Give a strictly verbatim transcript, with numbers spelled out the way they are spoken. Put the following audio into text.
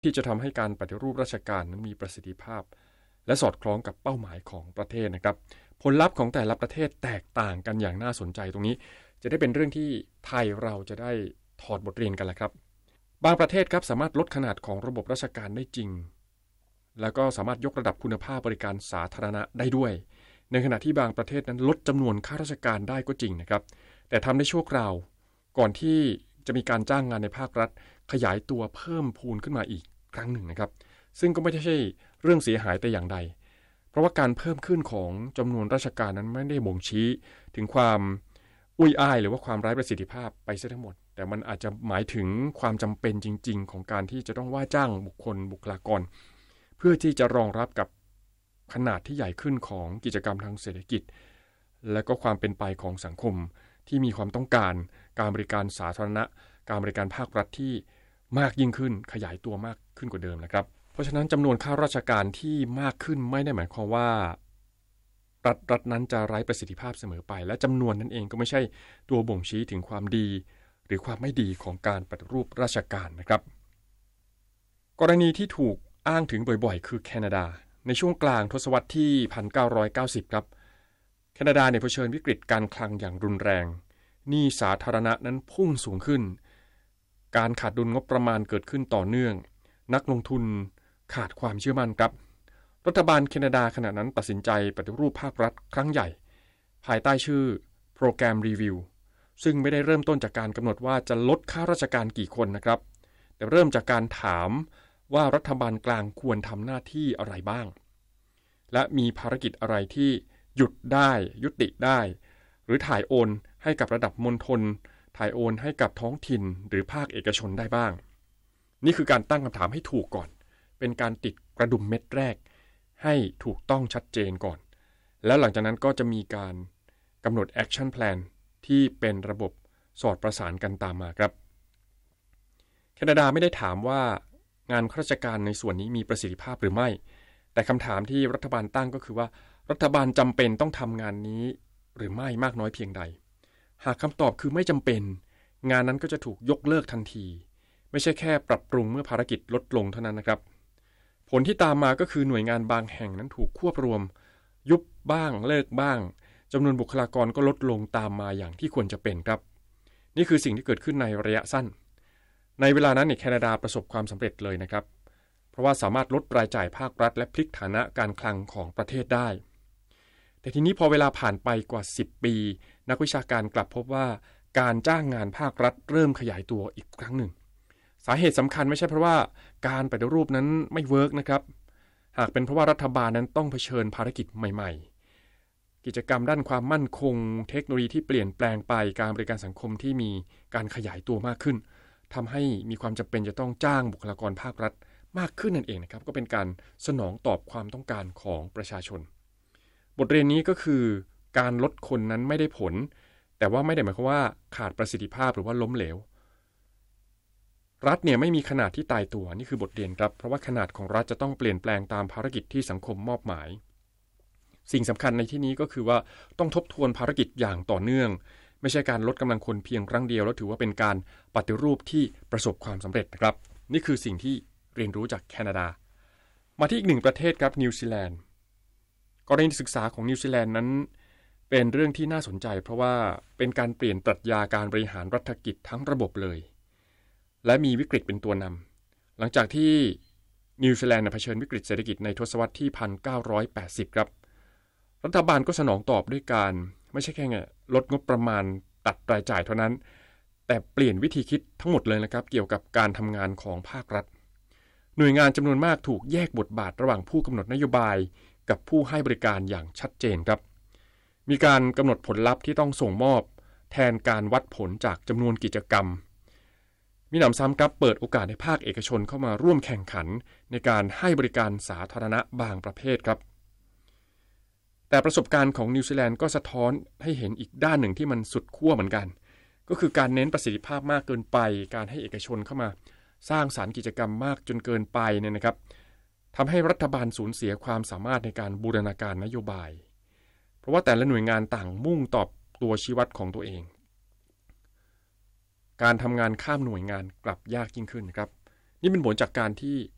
ที่จะทำให้การปฏิรูปราชการนั้นมีประสิทธิภาพและสอดคล้องกับเป้าหมายของประเทศนะครับผลลัพธ์ของแต่ละประเทศแตกต่างกันอย่างน่าสนใจตรงนี้จะได้เป็นเรื่องที่ไทยเราจะได้ถอดบทเรียนกันแหละครับบางประเทศครับสามารถลดขนาดของระบบราชการได้จริงแล้วก็สามารถยกระดับคุณภาพบริการสาธารณะได้ด้วยในขณะที่บางประเทศนั้นลดจำนวนข้าราชการได้ก็จริงนะครับแต่ทำได้ชั่วคราวก่อนที่จะมีการจ้างงานในภาครัฐขยายตัวเพิ่มพูนขึ้นมาอีกครั้งหนึ่งนะครับซึ่งก็ไม่ใช่เรื่องเสียหายแต่อย่างใดเพราะว่าการเพิ่มขึ้นของจำนวนราชการนั้นไม่ได้บ่งชี้ถึงความอุ้ยอ้ายหรือว่าความไร้ประสิทธิภาพไปซะทั้งหมดแต่มันอาจจะหมายถึงความจำเป็นจริงๆของการที่จะต้องว่าจ้างบุคคลบุคลากรเพื่อที่จะรองรับกับขนาดที่ใหญ่ขึ้นของกิจกรรมทางเศรษฐกิจและก็ความเป็นไปของสังคมที่มีความต้องการการบริการสาธารณะการบริการภาครัฐที่มากยิ่งขึ้นขยายตัวมากขึ้นกว่าเดิมนะครับเพราะฉะนั้นจำนวนข้าราชการที่มากขึ้นไม่ได้หมายความว่ารัฐรัฐนั้นจะไร้ประสิทธิภาพเสมอไปและจำนวนนั้นเองก็ไม่ใช่ตัวบ่งชี้ถึงความดีหรือความไม่ดีของการปฏิรูปราชการนะครับกรณีที่ถูกอ้างถึงบ่อยๆคือแคนาดาในช่วงกลางทศวรรษที่หนึ่งพันเก้าร้อยเก้าสิบครับแคนาดาเนี่ยเผชิญวิกฤตการคลังอย่างรุนแรงหนี้สาธารณะนั้นพุ่งสูงขึ้นการขาดดุลงบประมาณเกิดขึ้นต่อเนื่องนักลงทุนขาดความเชื่อมั่นครับรัฐบาลแคนาดาขณะนั้นตัดสินใจปฏิรูปภาครัฐครั้งใหญ่ภายใต้ชื่อโปรแกรมรีวิวซึ่งไม่ได้เริ่มต้นจากการกำหนดว่าจะลดข้าราชการกี่คนนะครับแต่เริ่มจากการถามว่ารัฐบาลกลางควรทำหน้าที่อะไรบ้างและมีภารกิจอะไรที่หยุดได้ยุติได้หรือถ่ายโอนให้กับระดับมณฑลถ่ายโอนให้กับท้องถิ่นหรือภาคเอกชนได้บ้างนี่คือการตั้งคำถามให้ถูกก่อนเป็นการติดกระดุมเม็ดแรกให้ถูกต้องชัดเจนก่อนแล้วหลังจากนั้นก็จะมีการกำหนด Action Plan ที่เป็นระบบสอดประสานกันตามมาครับแคนาดาไม่ได้ถามว่างานข้าราชการในส่วนนี้มีประสิทธิภาพหรือไม่แต่คำถามที่รัฐบาลตั้งก็คือว่ารัฐบาลจำเป็นต้องทำงานนี้หรือไม่มากน้อยเพียงใดหากคำตอบคือไม่จำเป็นงานนั้นก็จะถูกยกเลิกทันทีไม่ใช่แค่ปรับปรุงเมื่อภารกิจลดลงเท่านั้นนะครับผลที่ตามมาก็คือหน่วยงานบางแห่งนั้นถูกควบรวมยุบบ้างเลิกบ้างจำนวนบุคลากรก็ลดลงตามมาอย่างที่ควรจะเป็นครับนี่คือสิ่งที่เกิดขึ้นในระยะสั้นในเวลานั้นเนี่ยแคนาดาประสบความสำเร็จเลยนะครับเพราะว่าสามารถลดรายจ่ายภาครัฐและพลิกฐานะการคลังของประเทศได้แต่ทีนี้พอเวลาผ่านไปกว่าสิบปีนักวิชาการกลับพบว่าการจ้างงานภาครัฐเริ่มขยายตัวอีกครั้งหนึ่งสาเหตุสำคัญไม่ใช่เพราะว่าการปฏิรูปนั้นไม่เวิร์กนะครับหากเป็นเพราะว่ารัฐบาลนั้นต้องเผชิญภารกิจใหม่ๆกิจกรรมด้านความมั่นคงเทคโนโลยีที่เปลี่ยนแปลงไปการบริการสังคมที่มีการขยายตัวมากขึ้นทำให้มีความจำเป็นจะต้องจ้างบุคลากรภาครัฐมากขึ้นนั่นเองนะครับก็เป็นการสนองตอบความต้องการของประชาชนบทเรียนนี้ก็คือการลดคนนั้นไม่ได้ผลแต่ว่าไม่ได้หมายความว่าขาดประสิทธิภาพหรือว่าล้มเหลวรัฐเนี่ยไม่มีขนาดที่ตายตัวนี่คือบทเรียนครับเพราะว่าขนาดของรัฐจะต้องเปลี่ยนแปลงตามภารกิจที่สังคมมอบหมายสิ่งสำคัญในที่นี้ก็คือว่าต้องทบทวนภารกิจอย่างต่อเนื่องไม่ใช่การลดกำลังคนเพียงครั้งเดียวแล้วถือว่าเป็นการปฏิรูปที่ประสบความสำเร็จนะครับนี่คือสิ่งที่เรียนรู้จากแคนาดามาที่อีกหนึ่งประเทศครับนิวซีแลนด์กรณีศึกษาของนิวซีแลนด์นั้นเป็นเรื่องที่น่าสนใจเพราะว่าเป็นการเปลี่ยนปรัชญาการบริหารรัฐกิจทั้งระบบเลยและมีวิกฤตเป็นตัวนำหลังจากที่นิวซีแลนด์เผชิญวิกฤตเศรษฐกิจในทศวรรษที่หนึ่งพันเก้าร้อยแปดสิบครับรัฐบาลก็สนองตอบด้วยการไม่ใช่แค่ลดงบประมาณตัดรายจ่ายเท่านั้นแต่เปลี่ยนวิธีคิดทั้งหมดเลยนะครับเกี่ยวกับการทำงานของภาครัฐหน่วยงานจำนวนมากถูกแยกบทบาทระหว่างผู้กำหนดนโยบายกับผู้ให้บริการอย่างชัดเจนครับมีการกำหนดผลลัพธ์ที่ต้องส่งมอบแทนการวัดผลจากจำนวนกิจกรรมมีหนำซ้ำครับเปิดโอกาสให้ภาคเอกชนเข้ามาร่วมแข่งขันในการให้บริการสาธารณะบางประเภทครับแต่ประสบการณ์ของนิวซีแลนด์ก็สะท้อนให้เห็นอีกด้านหนึ่งที่มันสุดขั้วเหมือนกันก็คือการเน้นประสิทธิภาพมากเกินไปการให้เอกชนเข้ามาสร้างสรรค์กิจกรรมมากจนเกินไปเนี่ยนะครับทำให้รัฐบาลสูญเสียความสามารถในการบูรณาการนโยบายเพราะว่าแต่ละหน่วยงานต่างมุ่งตอบตัวชี้วัดของตัวเองการทำงานข้ามหน่วยงานกลับยากยิ่งขึ้นนะครับนี่เป็นผลจากการที่